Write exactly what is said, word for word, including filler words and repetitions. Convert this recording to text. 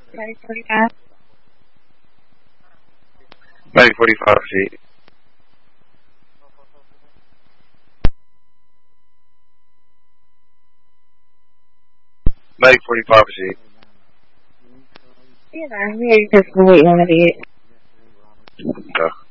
Medic forty-five. Medic forty-five, proceed. Medic forty-five, proceed. Yeah, I'm here just waiting on it. Go.